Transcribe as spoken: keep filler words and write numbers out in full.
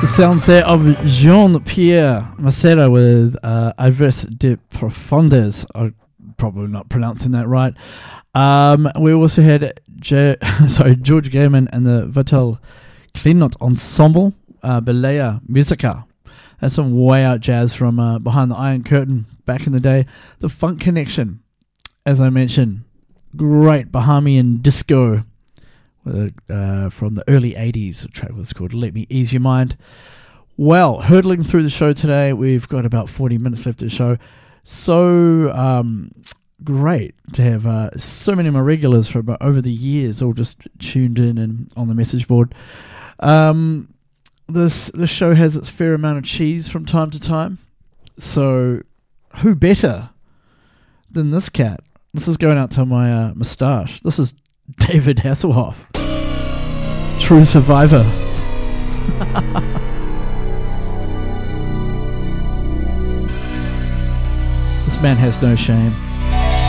Sounds there of Jean-Pierre Macero with uh, Adverse de Profondes. I'm probably not pronouncing that right. Um, we also had J- sorry George Gaiman and the Vital Klinot Ensemble, uh, Belea Musica. That's some way out jazz from uh, behind the Iron Curtain back in the day. The Funk Connection, as I mentioned, great Bahamian disco. Uh, from the early eighties. The track was called Let Me Ease Your Mind. Well, hurtling through the show today, we've got about forty minutes left of the show. So um, great to have uh, so many of my regulars from over the years all just tuned in and on the message board. Um, this, this show has its fair amount of cheese from time to time. So who better than this cat? This is going out to my uh, moustache. This is David Hasselhoff, true survivor. This man has no shame.